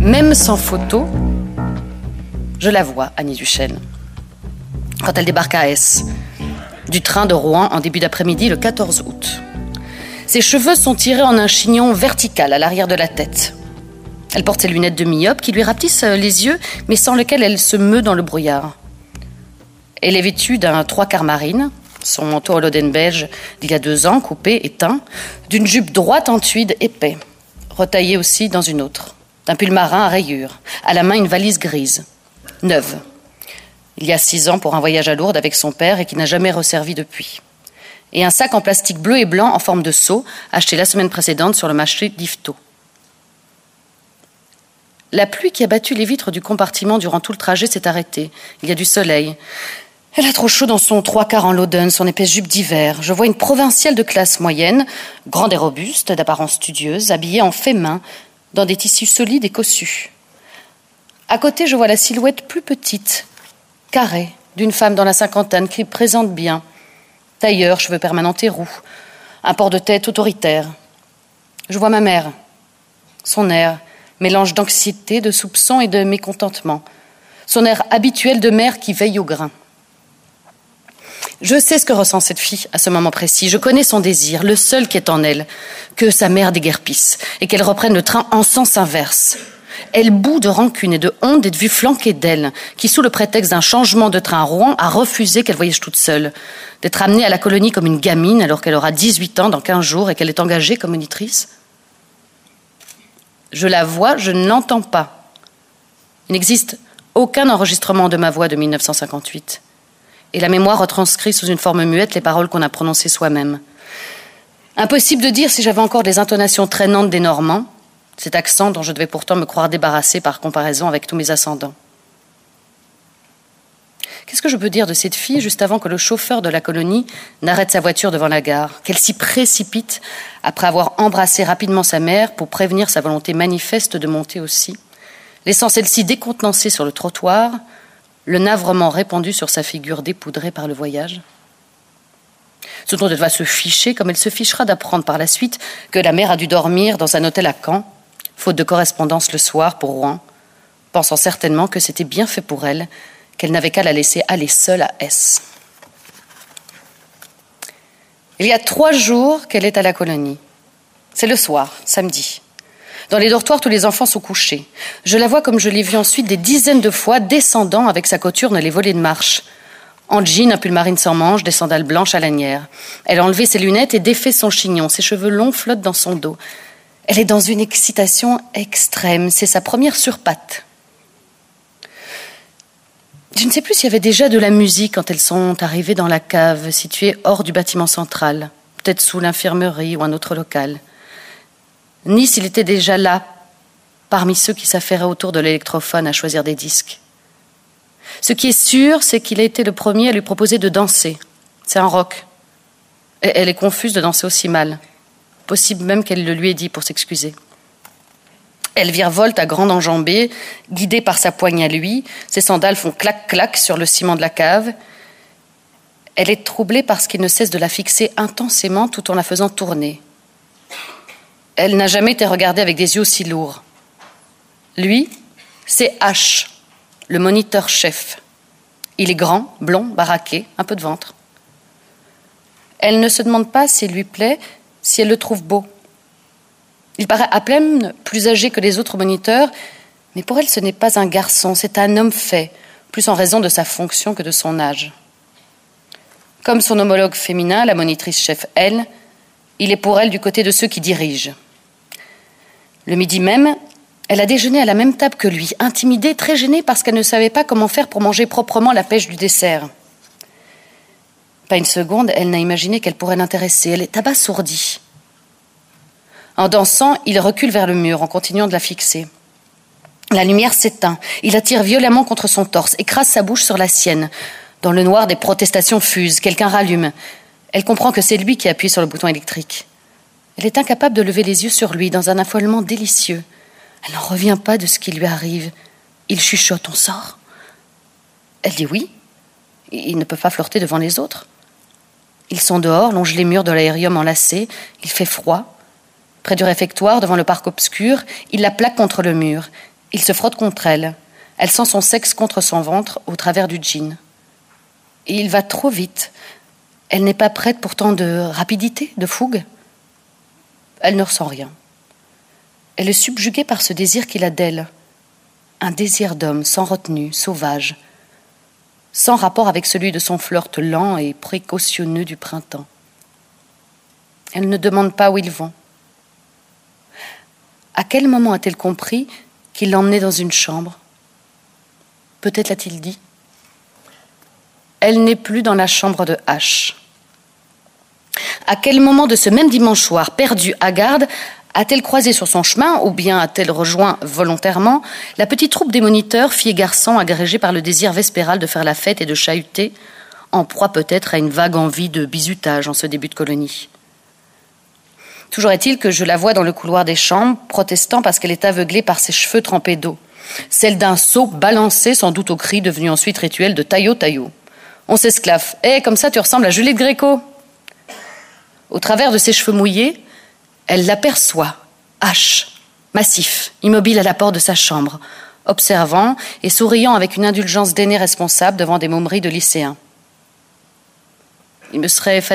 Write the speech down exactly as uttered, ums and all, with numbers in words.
Même sans photo, je la vois, Annie Duchesne, quand elle débarque à Aix, du train de Rouen en début d'après-midi le quatorze août. Ses cheveux sont tirés en un chignon vertical à l'arrière de la tête. Elle porte ses lunettes de myope qui lui rapetissent les yeux, mais sans lesquelles elle se meut dans le brouillard. Elle est vêtue d'un trois quarts marine, son manteau Holloden beige d'il y a deux ans, coupé et teint, d'une jupe droite en tweed épais, retaillée aussi dans une autre, d'un pull marin à rayures, à la main une valise grise, neuve. Il y a six ans pour un voyage à Lourdes avec son père et qui n'a jamais resservi depuis. Et un sac en plastique bleu et blanc en forme de seau, acheté la semaine précédente sur le marché d'Yvetot. La pluie qui a battu les vitres du compartiment durant tout le trajet s'est arrêtée. Il y a du soleil. Elle a trop chaud dans son trois quarts en Loden, son épaisse jupe d'hiver. Je vois une provinciale de classe moyenne, grande et robuste, d'apparence studieuse, habillée en fait main, dans des tissus solides et cossus. À côté, je vois la silhouette plus petite, carrée, d'une femme dans la cinquantaine qui présente bien. Tailleur, cheveux permanents et roux, un port de tête autoritaire. Je vois ma mère, son air, mélange d'anxiété, de soupçon et de mécontentement. Son air habituel de mère qui veille au grain. Je sais ce que ressent cette fille à ce moment précis. Je connais son désir, le seul qui est en elle, que sa mère déguerpisse et qu'elle reprenne le train en sens inverse. Elle bout de rancune et de honte d'être vue flanquée d'elle, qui, sous le prétexte d'un changement de train à Rouen, a refusé qu'elle voyage toute seule, d'être amenée à la colonie comme une gamine alors qu'elle aura dix-huit ans dans quinze jours et qu'elle est engagée comme monitrice. Je la vois, je ne l'entends pas. Il n'existe aucun enregistrement de ma voix de mille neuf cent cinquante-huit. Et la mémoire retranscrit sous une forme muette les paroles qu'on a prononcées soi-même. Impossible de dire si j'avais encore des intonations traînantes des Normands, cet accent dont je devais pourtant me croire débarrassée par comparaison avec tous mes ascendants. Qu'est-ce que je peux dire de cette fille juste avant que le chauffeur de la colonie n'arrête sa voiture devant la gare, qu'elle s'y précipite après avoir embrassé rapidement sa mère pour prévenir sa volonté manifeste de monter aussi, laissant celle-ci décontenancée sur le trottoir, le navrement répandu sur sa figure dépoudrée par le voyage. Ce dont elle va se ficher, comme elle se fichera d'apprendre par la suite que la mère a dû dormir dans un hôtel à Caen, faute de correspondance le soir pour Rouen, pensant certainement que c'était bien fait pour elle, qu'elle n'avait qu'à la laisser aller seule à Aix. Il y a trois jours qu'elle est à la colonie. C'est le soir, samedi. Dans les dortoirs, tous les enfants sont couchés. Je la vois comme je l'ai vue ensuite des dizaines de fois, descendant avec sa cothurne les volets de marche. En jean, un pull marine sans manches, des sandales blanches à lanière. Elle a enlevé ses lunettes et défait son chignon. Ses cheveux longs flottent dans son dos. Elle est dans une excitation extrême. C'est sa première surpatte. Je ne sais plus s'il y avait déjà de la musique quand elles sont arrivées dans la cave, située hors du bâtiment central, peut-être sous l'infirmerie ou un autre local. Ni s'il était déjà là, parmi ceux qui s'affairaient autour de l'électrophone à choisir des disques. Ce qui est sûr, c'est qu'il a été le premier à lui proposer de danser. C'est un rock. Et elle est confuse de danser aussi mal. Possible même qu'elle le lui ait dit pour s'excuser. Elle virevolte à grande enjambée, guidée par sa poigne à lui. Ses sandales font clac-clac sur le ciment de la cave. Elle est troublée parce qu'il ne cesse de la fixer intensément tout en la faisant tourner. Elle n'a jamais été regardée avec des yeux aussi lourds. Lui, c'est H, le moniteur-chef. Il est grand, blond, baraqué, un peu de ventre. Elle ne se demande pas s'il lui plaît, si elle le trouve beau. Il paraît à peine plus âgé que les autres moniteurs, mais pour elle, ce n'est pas un garçon, c'est un homme fait, plus en raison de sa fonction que de son âge. Comme son homologue féminin, la monitrice-chef, elle, il est pour elle du côté de ceux qui dirigent. Le midi même, elle a déjeuné à la même table que lui, intimidée, très gênée parce qu'elle ne savait pas comment faire pour manger proprement la pêche du dessert. Pas une seconde, elle n'a imaginé qu'elle pourrait l'intéresser. Elle est abasourdie. En dansant, il recule vers le mur en continuant de la fixer. La lumière s'éteint. Il la tire violemment contre son torse, écrase sa bouche sur la sienne. Dans le noir, des protestations fusent. Quelqu'un rallume. Elle comprend que c'est lui qui appuie sur le bouton électrique. Elle est incapable de lever les yeux sur lui dans un affolement délicieux. Elle n'en revient pas de ce qui lui arrive. Il chuchote, on sort. Elle dit oui. Ils ne peuvent pas flirter devant les autres. Ils sont dehors, longent les murs de l'aérium enlacés. Il fait froid. Près du réfectoire, devant le parc obscur, il la plaque contre le mur. Il se frotte contre elle. Elle sent son sexe contre son ventre au travers du jean. Et il va trop vite. Elle n'est pas prête pourtant de rapidité, de fougue. Elle ne ressent rien. Elle est subjuguée par ce désir qu'il a d'elle. Un désir d'homme, sans retenue, sauvage, sans rapport avec celui de son flirt lent et précautionneux du printemps. Elle ne demande pas où ils vont. À quel moment a-t-elle compris qu'il l'emmenait dans une chambre? Peut-être l'a-t-il dit. Elle n'est plus dans la chambre de H. À quel moment de ce même dimanche soir, perdue, hagarde, a-t-elle croisé sur son chemin, ou bien a-t-elle rejoint volontairement, la petite troupe des moniteurs, filles et garçons agrégés par le désir vespéral de faire la fête et de chahuter, en proie peut-être à une vague envie de bizutage en ce début de colonie. Toujours est-il que je la vois dans le couloir des chambres, protestant parce qu'elle est aveuglée par ses cheveux trempés d'eau, celle d'un seau balancé sans doute au cri devenu ensuite rituel de taillot taillot. On s'esclaffe. Eh, comme ça tu ressembles à Juliette Gréco. Au travers de ses cheveux mouillés, elle l'aperçoit, H, massif, immobile à la porte de sa chambre, observant et souriant avec une indulgence d'aîné responsable devant des momeries de lycéens. Il me serait